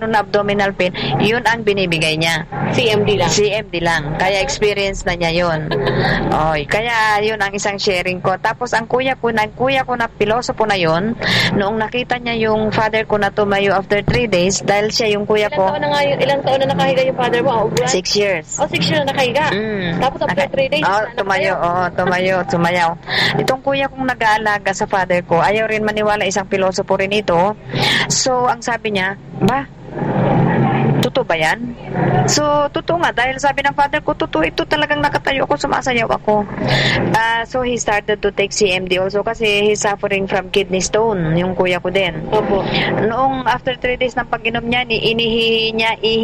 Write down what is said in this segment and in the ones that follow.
ganun na abdominal pain, yun ang binibigay niya. CMD lang. CMD lang. Kaya experience na niya yun. Oy, kaya yun ang isang sharing ko. Tapos ang kuya ko na pilosopo na yun, noong nakita niya yung father ko na tumayo after 3 days, dahil siya yung kuya ko. Ilang taon na nakahiga yung father mo? 6 years. 6 years na nakahiga. Tapos after 3 days, tumayaw. Itong kuya kong nag-aalaga sa father ko, ayaw rin maniwala, isang pilosopo rin ito. So, ang sabi niya, totoo ba yan? So, totoo nga. Dahil sabi ng father ko, totoo ito, talagang nakatayo ako, sumasayaw ako. So, he started to take CMD also kasi he's suffering from kidney stone, yung kuya ko din. Opo. Noong after 3 days ng pag-inom niya, inihi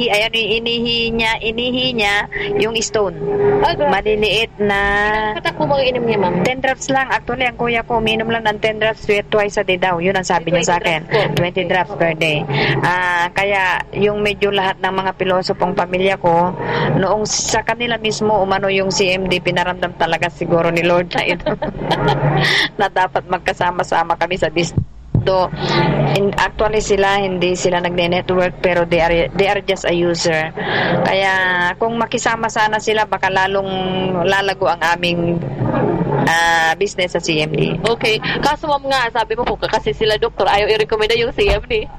niya yung stone. Maliliit na... Ilang katak po mga inom niya, ma'am? 10 drops lang. Actually, ang kuya ko, uminom lang ng 10 drops twice a day daw. Yun ang sabi niya sa akin. 20 drops per day. Kaya, yung medyo lahat ng mga pilosopong pamilya ko, noong sa kanila mismo umano yung CMD, pinaramdam talaga siguro ni Lord na ito na dapat magkasama-sama kami sa distrito. Actually hindi sila nagne-network, pero they are just a user. Kaya kung makisama sana sila, baka lalong lalago ang aming business sa CMD. Okay. Kaso ma'am nga, sabi mo po, kasi sila doktor, ayaw i-recommenda yung CMD.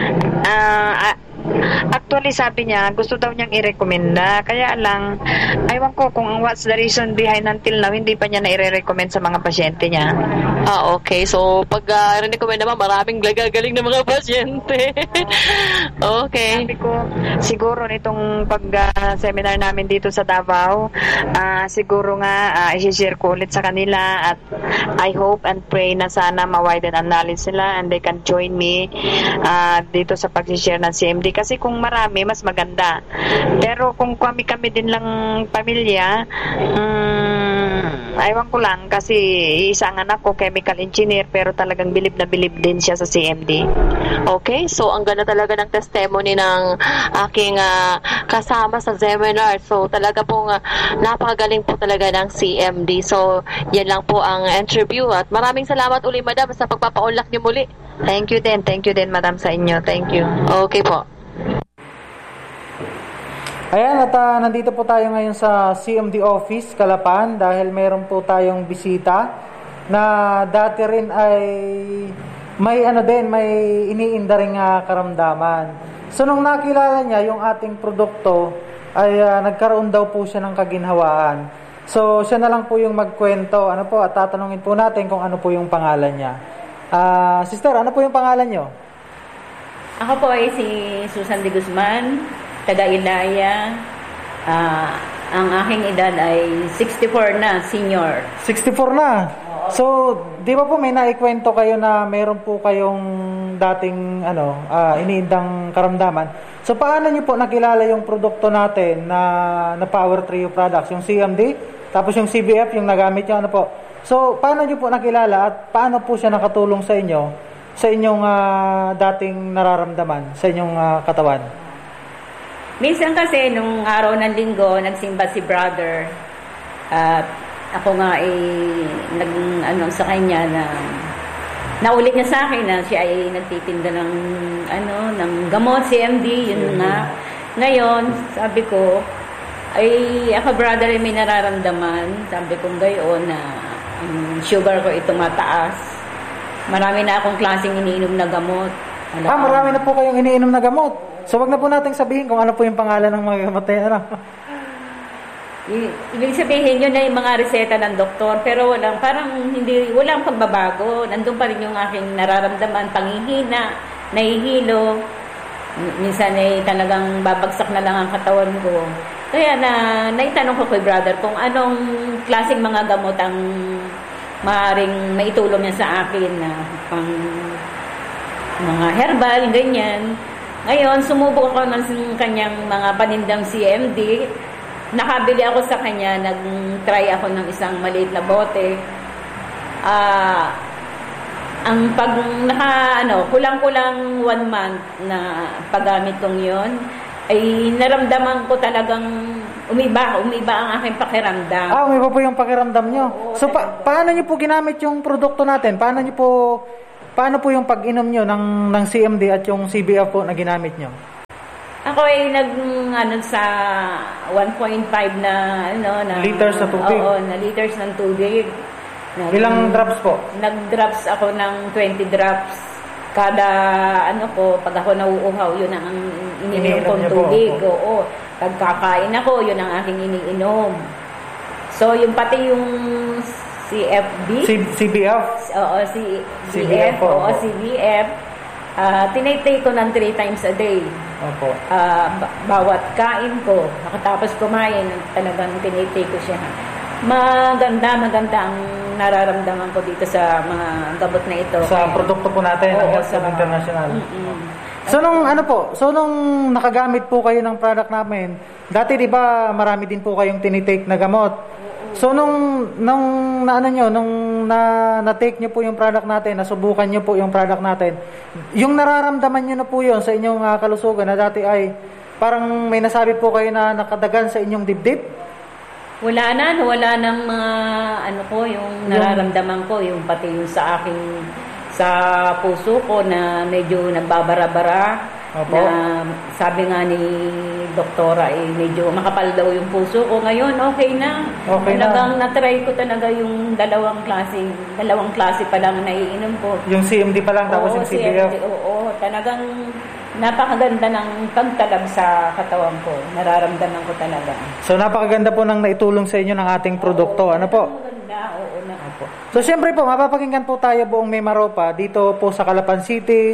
Actually, sabi niya, gusto daw niyang i-recommenda. Kaya lang, aywan ko kung what's the reason behind until now, hindi pa niya na-i-recommend sa mga pasyente niya. Okay. So, pag recommend naman, maraming gagaling na mga pasyente. Okay. Sabi ko, siguro nitong pag-seminar namin dito sa Davao, siguro nga, i-share ko ulit sa kanila, at I hope and pray na sana ma-widen ang knowledge nila and they can join me dito sa pag-share ng CMD. Kasi kung marami, mas maganda. Pero kung kami din lang pamilya, aywan ko lang, kasi isang anak ko, chemical engineer, pero talagang bilib na bilib din siya sa CMD. Okay, so ang ganda talaga ng testimony ng aking kasama sa seminar. So talaga pong napakagaling po talaga ng CMD. So yan lang po ang interview, at maraming salamat uli, madam, sa pagpapaunlak niyo muli. Thank you din, madam, sa inyo. Thank you. Okay po. Ayan, at nandito po tayo ngayon sa CMD office, Calapan, dahil meron po tayong bisita na dati rin ay may iniinda ring karamdaman. So nung nakilala niya yung ating produkto, ay nagkaroon daw po siya ng kaginhawaan. So siya na lang po yung magkwento, at tatanungin po natin kung ano po yung pangalan niya. Sister, ano po yung pangalan niyo? Ako po ay si Susan de Guzman, taga-Ilaya. Ang aking edad ay 64 na, senior. 64 na? Oo. So, di ba po may naikwento kayo na meron po kayong dating iniindang karamdaman? So, paano niyo po nakilala yung produkto natin na Power Trio products? Yung CMD, tapos yung CBF, yung nagamit niyo, So, paano niyo po nakilala at paano po siya nakatulong sa inyo, sa inyong dating nararamdaman, sa inyong katawan? Minsan kasi, nung araw ng linggo, nagsimba si brother. At ako nga ay sa kanya na naulit niya sa akin na siya ay nagtitinda ng gamot, CMD, yun nga. Ngayon, sabi ko, ako brother ay may nararamdaman. Sabi ko gayon na sugar ko ay tumataas. Marami na akong klaseng iniinom na gamot. Marami na po kayong iniinom na gamot. So, wag na po natin sabihin kung ano po yung pangalan ng mga gamot na Ibig sabihin yun na yung mga reseta ng doktor, pero walang pagbabago. Nandun pa rin yung aking nararamdaman, panghihina, nahihilo. Minsan ay talagang babagsak na lang ang katawan ko. Kaya naitanong ko kay brother kung anong klaseng mga gamot ang maaaring maitulong niya sa akin na pang mga herbal, ganyan. Ngayon, sumubok ako ng kanyang mga panindang CMD. Nakabili ako sa kanya, nag-try ako ng isang maliit na bote. Ang kulang-kulang 1 month na paggamit kong yon, ay naramdaman ko talagang umiba ang aking pakiramdam. Umiba po yung pakiramdam nyo. So, paano nyo po ginamit yung produkto natin? Paano po yung pag-inom nyo ng CMD at yung CBF po na ginamit nyo? Ako ay sa 1.5 na liters na tubig. Oo, na liters ng tubig. Ilang drops po? Nag-drops ako ng 20 drops kada pag ako nauuhaw, yun ang iniinom kong tubig. Oo. Pag kakain ako, yun ang aking iniinom. So, pati yung CBF? Oo, CBF. Oo, CBF. Tinitake ko ng 3 times a day. Opo. Bawat kain ko, nakatapos kumain, talagang tinitake ko siya. Maganda ang nararamdaman ko dito sa mga gamot na ito. Sa produkto po natin, ng Health International. So nung nakagamit po kayo ng product namin, dati 'di ba marami din po kayong tinitake na gamot. So nung na-take niyo po yung product natin, nasubukan niyo po yung product natin, yung nararamdaman niyo na po yun sa inyong kalusugan na dati ay parang may nasabi po kayo na nakadagan sa inyong dibdib? Wala nang mga yung nararamdaman ko, yung pati yung sa puso ko na medyo nagbabara-bara. Opo. Na sabi nga ni doktora medyo makapal daw yung puso ko. Ngayon okay na. Talagang na-try ko talaga yung dalawang klase pa lang naiinom ko. Yung CMD pa lang tapos yung CBF. Oo, talagang napakaganda ng pagtalab sa katawan ko. Nararamdaman ko talaga. So napakaganda po ng naitulong sa inyo ng ating produkto. Ano po? Maganda, oo na. So siyempre po, mapapakinggan po tayo buong Mimaropa dito po sa Calapan City,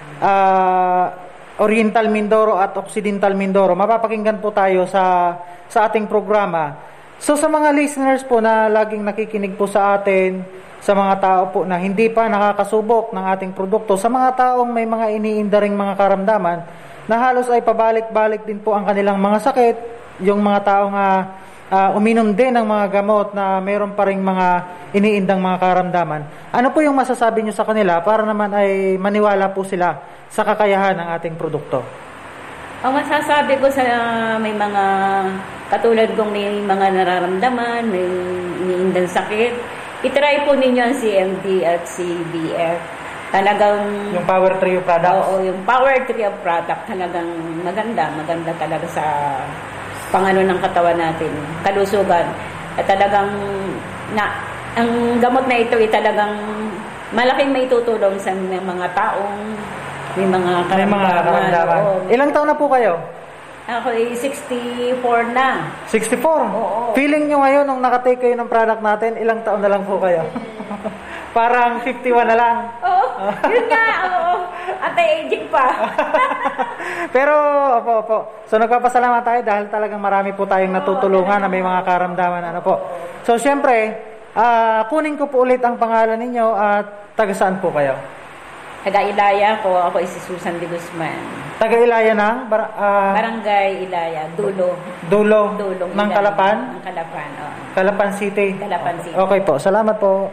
Oriental Mindoro at Occidental Mindoro. Mapapakinggan po tayo sa ating programa. So sa mga listeners po na laging nakikinig po sa atin, sa mga tao po na hindi pa nakakasubok ng ating produkto, sa mga taong may mga iniindaring mga karamdaman na halos ay pabalik-balik din po ang kanilang mga sakit, yung mga taong uminom din ng mga gamot na mayroon pa ring mga iniindang mga karamdaman. Ano po yung masasabi nyo sa kanila para naman ay maniwala po sila sa kakayahan ng ating produkto? Ang masasabi ko sa may mga katulad kong may mga nararamdaman, may iniindang sakit, itry po ninyo ang CMD at CBF. Talagang yung Power Trio product. Oo, yung Power Trio product talagang maganda talaga sa pangano ng katawan natin, kalusugan. At talagang ang gamot na ito ay talagang malaking may tutulong sa mga taong may mga karamdaman. Ilang taon na po kayo? Ako ay 64 na. 64? Oo. Feeling nyo ngayon nung nakatake kayo ng product natin, ilang taon na lang po kayo? Parang 51 na lang. Oo, yun nga, oo. Anti-aging pa. Pero, opo. So, nagpapasalamat tayo dahil talagang marami po tayong natutulungan na may mga karamdaman. So, syempre, kunin ko po ulit ang pangalan ninyo at taga saan po kayo? Taga-Ilaya ko. Ako si Susan de Guzman. Taga-Ilaya ng? Barangay Ilaya. Dulo ng Calapan? Ng Calapan, oo. Calapan City? Calapan City. Okay po. Salamat po.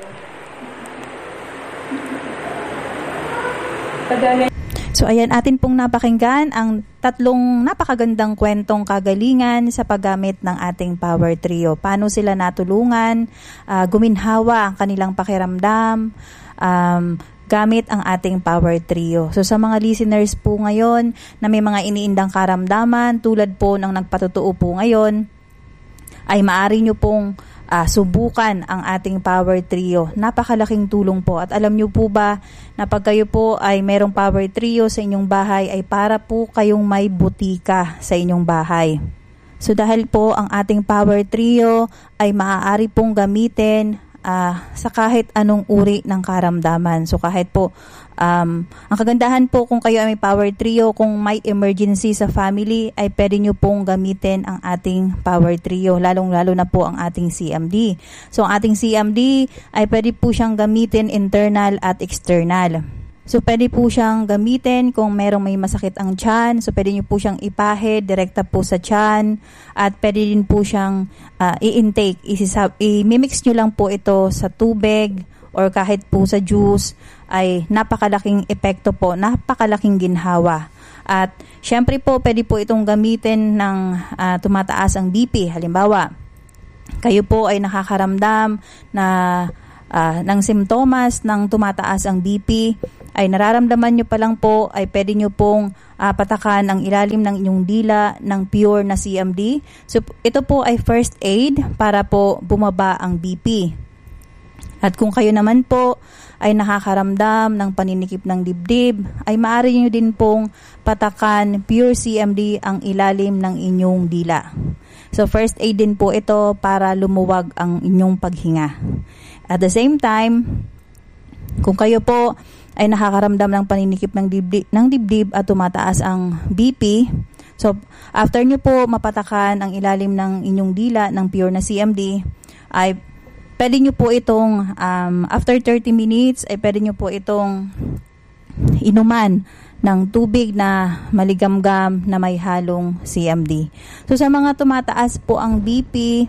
So ayan, atin pong napakinggan ang 3 napakagandang kwentong kagalingan sa paggamit ng ating Power Trio. Paano sila natulungan, guminhawa ang kanilang pakiramdam, gamit ang ating Power Trio. So sa mga listeners po ngayon na may mga iniindang karamdaman, tulad po ng nagpatotoo po ngayon, ay maaari nyo pong subukan ang ating Power Trio. Napakalaking tulong po. At alam nyo po ba na pag kayo po ay merong Power Trio sa inyong bahay ay para po kayong may butika sa inyong bahay. So dahil po ang ating Power Trio ay maaari pong gamitin sa kahit anong uri ng karamdaman. So kahit po, ang kagandahan po kung kayo ay may Power Trio, kung may emergency sa family, ay pwede nyo pong gamitin ang ating Power Trio, lalong-lalo na po ang ating CMD. So ang ating CMD ay pwede po siyang gamitin internal at external. So, pwede po siyang gamitin kung merong may masakit ang tiyan. So, pwede nyo po siyang ipahid, direkta po sa tiyan. At pwede din po siyang i-intake. I-mix nyo lang po ito sa tubig or kahit po sa juice. Ay napakalaking epekto po, napakalaking ginhawa. At syempre po, pwede po itong gamitin ng tumataas ang BP. Halimbawa, kayo po ay nakakaramdam na ng simptomas ng tumataas ang BP, ay nararamdaman nyo pa lang po, ay pwede nyo pong patakan ang ilalim ng inyong dila ng pure na CMD. So ito po ay first aid para po bumaba ang BP. At kung kayo naman po ay nakakaramdam ng paninikip ng dibdib, ay maaari nyo din pong patakan pure CMD ang ilalim ng inyong dila. So first aid din po ito para lumuwag ang inyong paghinga. At the same time, kung kayo po ay nakakaramdam ng paninikip ng dibdib at tumataas ang BP, so after nyo po mapatakan ang ilalim ng inyong dila ng pure na CMD, ay pwede nyo po itong, after 30 minutes, ay pwede nyo po itong inuman ng tubig na maligamgam na may halong CMD. So sa mga tumataas po ang BP,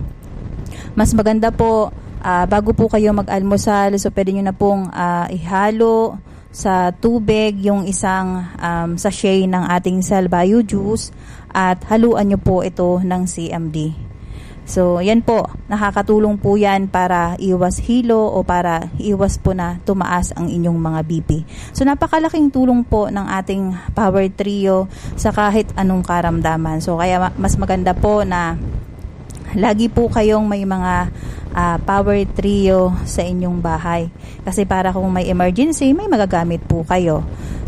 mas maganda po, bago po kayo mag-almusal, so pwede nyo na pong ihalo sa tubig yung isang sachet ng ating Salbayo juice at haluan nyo po ito ng CMD. So, yan po, nakakatulong po yan para iwas hilo o para iwas po na tumaas ang inyong mga BP. So, napakalaking tulong po ng ating Power Trio sa kahit anong karamdaman. So, kaya mas maganda po na lagi po kayong may mga Power Trio sa inyong bahay. Kasi para kung may emergency, may magagamit po kayo.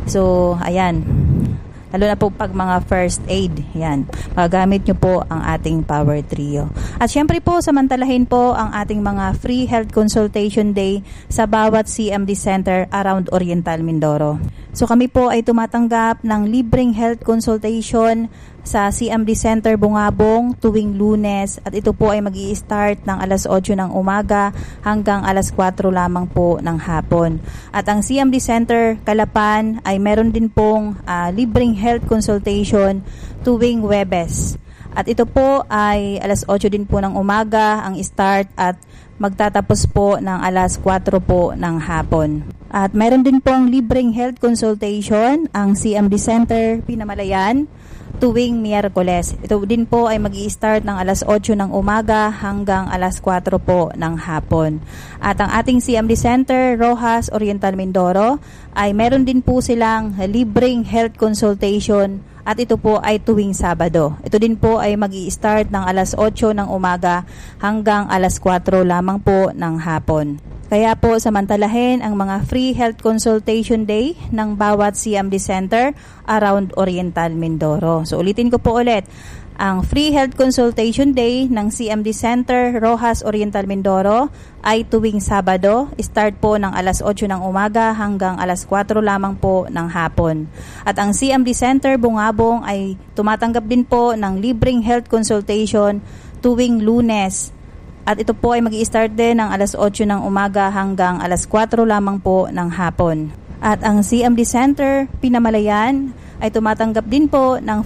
So, ayan. Lalo na po pag mga first aid, yan, magagamit nyo po ang ating Power Trio. At syempre po, samantalahin po ang ating mga free health consultation day sa bawat CMD center around Oriental Mindoro. So kami po ay tumatanggap ng libreng health consultation sa CMD Center Bungabong tuwing Lunes at ito po ay mag-i-start ng alas 8 ng umaga hanggang alas 4 lamang po ng hapon. At ang CMD Center Calapan ay meron din pong libreng health consultation tuwing Huwebes. At ito po ay alas 8 din po ng umaga ang start at magtatapos po ng alas 4 po ng hapon. At meron din pong libreng health consultation ang CMD Center Pinamalayan tuwing Miyerkules. Ito din po ay mag-i-start ng alas 8 ng umaga hanggang alas 4 po ng hapon. At ang ating CMD Center, Rojas, Oriental Mindoro, ay meron din po silang libreng health consultation at ito po ay tuwing Sabado. Ito din po ay mag-i-start ng alas 8 ng umaga hanggang alas 4 lamang po ng hapon. Kaya po samantalahin ang mga free health consultation day ng bawat CMD Center around Oriental Mindoro. So ulitin ko po ulit, ang free health consultation day ng CMD Center Rojas, Oriental Mindoro ay tuwing Sabado. Start po ng alas 8 ng umaga hanggang alas 4 lamang po ng hapon. At ang CMD Center Bungabong ay tumatanggap din po ng libreng health consultation tuwing Lunes. At ito po ay mag-i-start din ng alas 8 ng umaga hanggang alas 4 lamang po ng hapon. At ang CMD Center Pinamalayan ay tumatanggap din po ng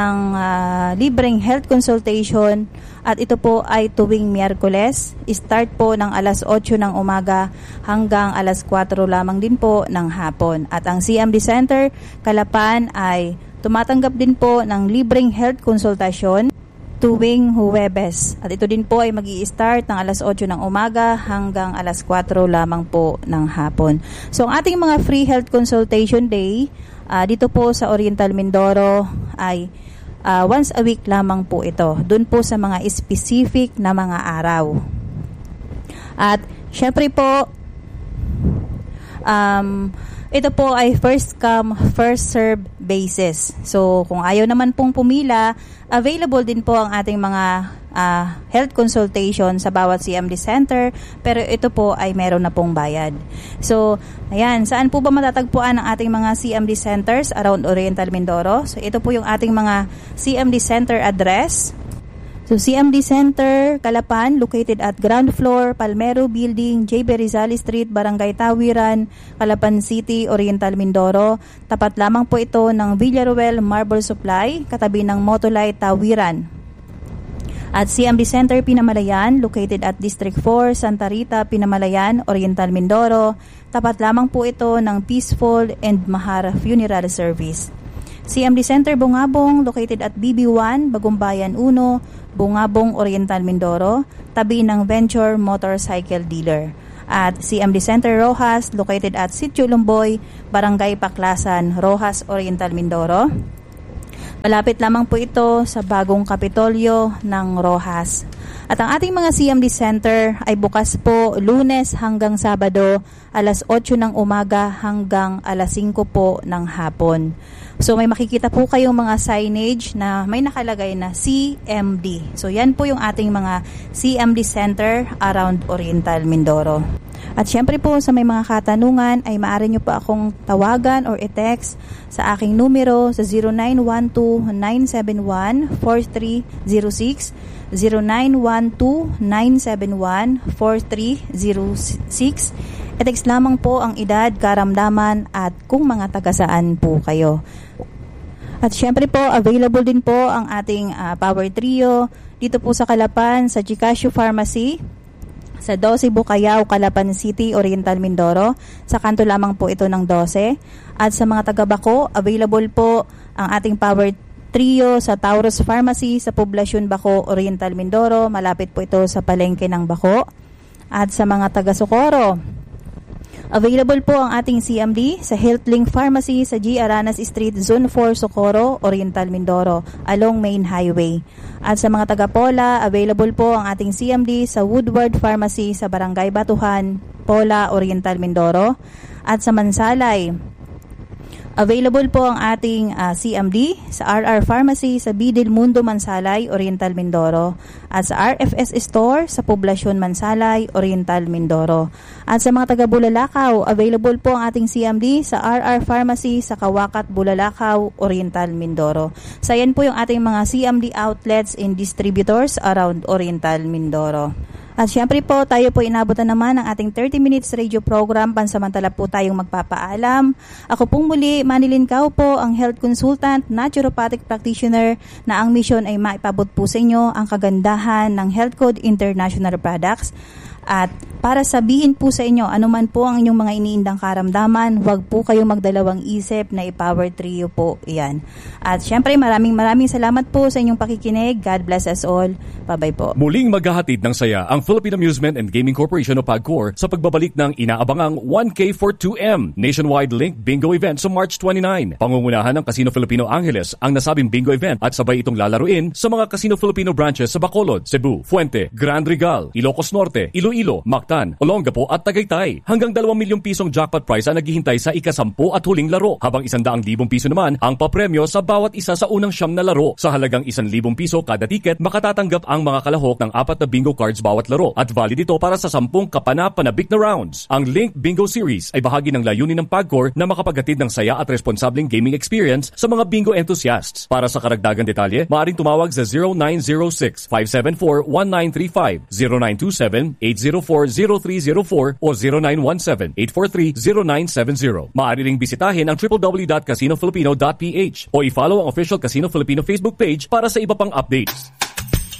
libreng health consultation at ito po ay tuwing Miyerkules. Start po ng alas 8 ng umaga hanggang alas 4 lamang din po ng hapon. At ang CMD Center Calapan ay tumatanggap din po ng libreng health consultation tuwing Huwebes. At ito din po ay mag-i-start ng alas 8 ng umaga hanggang alas 4 lamang po ng hapon. So ang ating mga free health consultation day dito po sa Oriental Mindoro ay once a week lamang po ito. Doon po sa mga specific na mga araw. At syempre po, ito po ay first come, first serve basis. So, kung ayaw naman pong pumila, available din po ang ating mga health consultation sa bawat CMD Center, pero ito po ay meron na pong bayad. So, ayan, saan po ba matatagpuan ang ating mga CMD Centers around Oriental Mindoro? So, ito po yung ating mga CMD Center address. So, CMD Center, Calapan, located at ground floor, Palmero Building, J.B. Rizal Street, Barangay Tawiran, Calapan City, Oriental Mindoro. Tapat lamang po ito ng Villaruel Marble Supply, katabi ng Motolite Tawiran. At CMD Center Pinamalayan, located at District 4, Santa Rita, Pinamalayan, Oriental Mindoro. Tapat lamang po ito ng Peaceful and Mahar Funeral Service. CMD Center Bungabong, located at BB1, Bagumbayan 1, Bungabong, Oriental Mindoro, tabi ng Venture Motorcycle Dealer. At CMD Center Rojas, located at Sitio Lumboy, Barangay Paklasan, Rojas Oriental, Mindoro. Malapit lamang po ito sa bagong Kapitolyo ng Rojas. At ang ating mga CMD Center ay bukas po Lunes hanggang Sabado, alas 8 ng umaga hanggang alas 5 po ng hapon. So may makikita po kayong mga signage na may nakalagay na CMD. So yan po yung ating mga CMD Center around Oriental, Mindoro. At syempre po sa may mga katanungan ay maaari nyo po akong tawagan or i-text sa aking numero sa 0912-971-4306, 0912-971-4306. I-text lamang po ang edad, karamdaman at kung mga taga-saan po kayo. At syempre po, available din po ang ating Power Trio dito po sa Calapan, sa Gcasio Pharmacy, sa 12 Bukayaw, Calapan City, Oriental, Mindoro. Sa kanto lamang po ito ng 12. At sa mga taga-Bako, available po ang ating Power Trio sa Taurus Pharmacy sa Poblasyon Bako, Oriental, Mindoro. Malapit po ito sa palengke ng Bako. At sa mga taga-Socorro, available po ang ating CMD sa HealthLink Pharmacy sa G. Aranas Street, Zone 4, Socorro, Oriental, Mindoro, along Main Highway. At sa mga taga-Pola, available po ang ating CMD sa Woodward Pharmacy sa Barangay Batuhan, Pola, Oriental, Mindoro. At sa Mansalay, available po ang ating CMD sa RR Pharmacy sa Bidil Mundo, Mansalay, Oriental, Mindoro. At sa RFS Store sa Poblasyon Mansalay, Oriental, Mindoro. At sa mga taga-Bulalakaw, available po ang ating CMD sa RR Pharmacy sa Kawakat, Bulalakaw, Oriental, Mindoro. So yan po yung ating mga CMD outlets and distributors around Oriental, Mindoro. At syempre po, tayo po inabutan naman ng ating 30 minutes radio program. Pansamantala po tayong magpapaalam. Ako pong muli, Manilyn Cao po, ang health consultant, naturopathic practitioner, na ang mission ay maipabot po sa inyo ang kagandahan ng Health Code International Products. At para sabihin po sa inyo, anuman po ang inyong mga iniindang karamdaman, huwag po kayong magdalawang isip na i-Power Trio po iyan. At syempre, maraming salamat po sa inyong pakikinig. God bless us all. Bye-bye po. Muling maghahatid ng saya ang Philippine Amusement and Gaming Corporation o PAGCOR sa pagbabalik ng inaabangang 1K for 2M Nationwide Link Bingo Event sa March 29. Pangungunahan ng Casino Filipino Angeles ang nasabing bingo event at sabay itong lalaruin sa mga Casino Filipino branches sa Bacolod, Cebu, Fuente, Grand Regal, Ilocos Norte, Iloilo, Mactan, Olongapo at Tagaytay. Hanggang 2 milyong pisong jackpot prize ang naghihintay sa ika-10 at huling laro, habang 100,000 piso naman ang papremyo sa bawat isa sa unang 9 na laro. Sa halagang 1,000 piso kada ticket, makatatanggap ang mga kalahok ng 4 na bingo cards bawat laro at valid ito para sa 10 kapana-panabik na rounds. Ang Link Bingo Series ay bahagi ng layunin ng PAGCOR na makapaghatid ng saya at responsableng gaming experience sa mga bingo enthusiasts. Para sa karagdagang detalye, maaaring tumawag sa 0906-574-1935, 0927-804-0304 o 0917-843-0970. Maaari ring bisitahin ang www.casinofilipino.ph o i-follow ang official Casino Filipino Facebook page para sa iba pang updates.